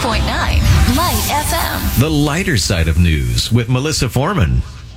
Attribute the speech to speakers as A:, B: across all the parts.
A: Light FM.
B: The lighter side of news with Melissa Foreman.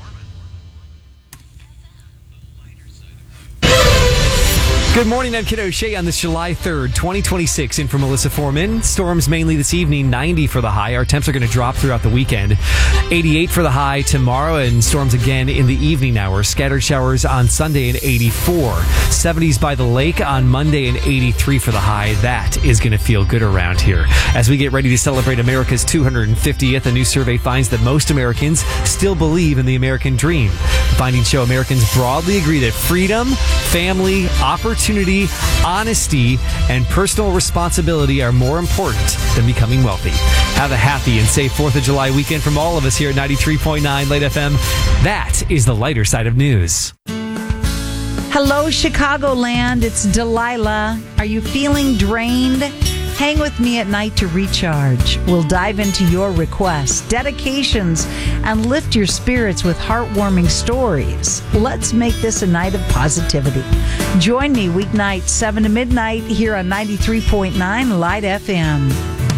C: Good morning, I'm Kid O'Shea on this July 3rd, 2026. In for Melissa Foreman. Storms mainly this evening, 90 for the high. Our temps are going to drop throughout the weekend. 88 for the high tomorrow, and storms again in the evening hours. Scattered showers on Sunday and 84. 70s by the lake on Monday and 83 for the high. That is going to feel good around here. As we get ready to celebrate America's 250th, a new survey finds that most Americans still believe in the American dream. The findings show Americans broadly agree that freedom, family, opportunity, honesty, and personal responsibility are more important than becoming wealthy. Have a happy and safe 4th of July weekend from all of us here at 93.9 Light FM. That is the lighter side of news.
D: Hello, Chicagoland. It's Delilah. Are you feeling drained? Hang with me at night to recharge. We'll dive into your requests, dedications, and lift your spirits with heartwarming stories. Let's make this a night of positivity. Join me weeknight 7 to midnight here on 93.9 Light FM.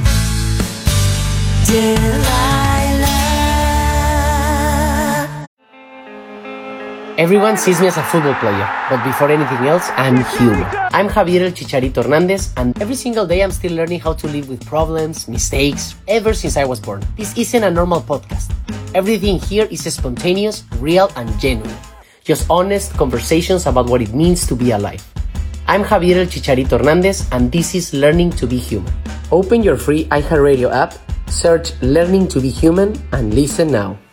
E: Everyone sees me as a football player, but before anything else, I'm human. I'm Javier El Chicharito Hernandez, and every single day I'm still learning how to live with problems, mistakes, ever since I was born. This isn't a normal podcast. Everything here is spontaneous, real, and genuine. Just honest conversations about what it means to be alive. I'm Javier El Chicharito Hernandez, and this is Learning to be Human. Open your free iHeartRadio app, search Learning to be Human, and listen now.